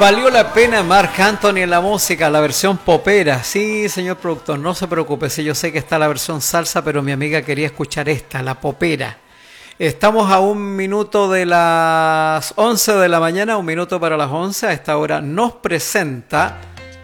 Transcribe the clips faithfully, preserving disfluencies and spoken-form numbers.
Valió la pena Marc Anthony en la música, la versión popera. Sí, señor productor, no se preocupe, sí, yo sé que está la versión salsa, pero mi amiga quería escuchar esta, la popera. Estamos a un minuto de las once de la mañana, un minuto para las once. A esta hora nos presenta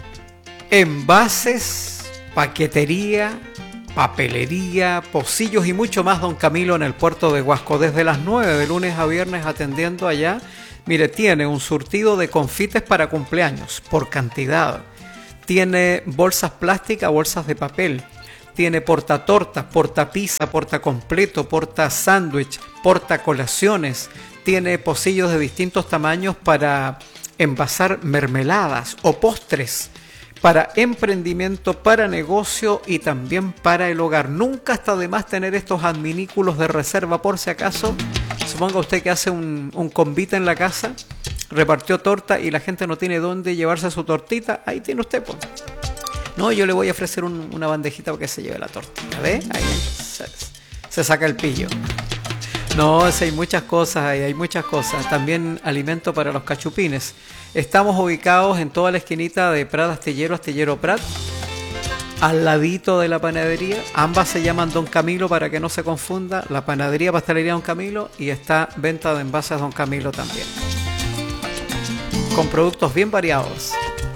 envases, paquetería, papelería, pocillos y mucho más don Camilo en el puerto de Huasco. Desde las nueve de lunes a viernes atendiendo allá. Mire, tiene un surtido de confites para cumpleaños por cantidad. Tiene bolsas plásticas, bolsas de papel. Tiene portatortas, portapizza, portacompleto, porta sándwich, porta colaciones. Tiene pocillos de distintos tamaños para envasar mermeladas o postres. Para emprendimiento, para negocio y también para el hogar. Nunca está de más tener estos adminículos de reserva por si acaso. Suponga usted que hace un, un convite en la casa, repartió torta y la gente no tiene dónde llevarse su tortita. Ahí tiene usted, pues. No, yo le voy a ofrecer un, una bandejita para que se lleve la tortita. ¿Ve? Ahí se, se saca el pillo. No, sí, hay muchas cosas ahí, hay muchas cosas. También alimento para los cachupines. Estamos ubicados en toda la esquinita de Prat Astillero, Astillero Prat, al ladito de la panadería. Ambas se llaman Don Camilo para que no se confunda. La panadería, pastelería Don Camilo, y está venta de envases Don Camilo también. Con productos bien variados.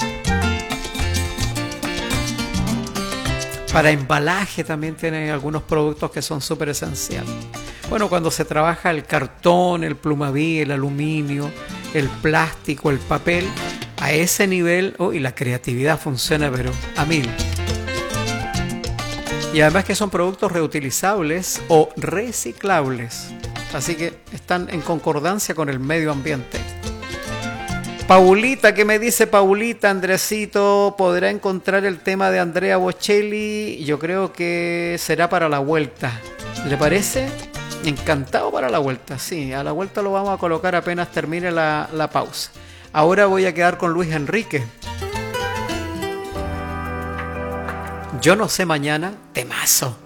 Para embalaje también tienen algunos productos que son súper esenciales. Bueno, cuando se trabaja el cartón, el plumaví, el aluminio, el plástico, el papel, a ese nivel, oh, y la creatividad funciona pero a mil. Y además que son productos reutilizables o reciclables. Así que están en concordancia con el medio ambiente. Paulita, ¿qué me dice Paulita? Andresito, ¿podrá encontrar el tema de Andrea Bocelli? Yo creo que será para la vuelta. ¿Le parece? Encantado para la vuelta, sí. A la vuelta lo vamos a colocar apenas termine la, la pausa. Ahora voy a quedar con Luis Enrique. Yo no sé mañana, temazo.